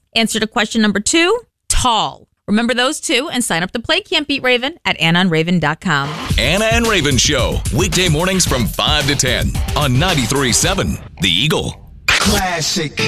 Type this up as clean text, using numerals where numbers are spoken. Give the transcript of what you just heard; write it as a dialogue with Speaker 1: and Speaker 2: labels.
Speaker 1: Answer to question number 2, tall. Remember those two and sign up to play Can't Beat Raven at AnnaandRaven.com.
Speaker 2: Anna and Raven Show, weekday mornings from 5 to 10 on 93.7 The Eagle.
Speaker 3: Classic.